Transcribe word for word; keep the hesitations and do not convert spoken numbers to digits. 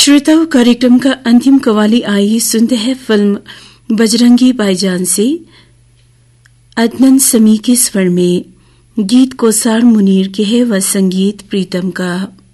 श्रोताओं, कार्यक्रम का अंतिम कवाली आई सुनते हैं फिल्म बजरंगी भाईजान से अदनान समी के स्वर में। गीत कोसार मुनीर के है व संगीत प्रीतम का।